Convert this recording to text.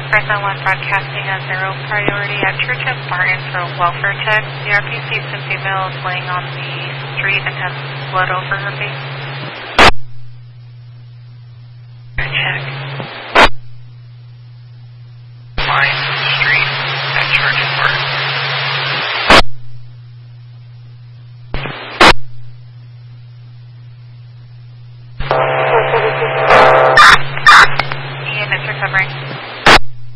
Fresno 1 broadcasting a 0 priority at Church of Martin for welfare check. The RP sees a female is laying on the street and has blood over her face. Check. Line street at Church of Martin. Ian, it's recovering.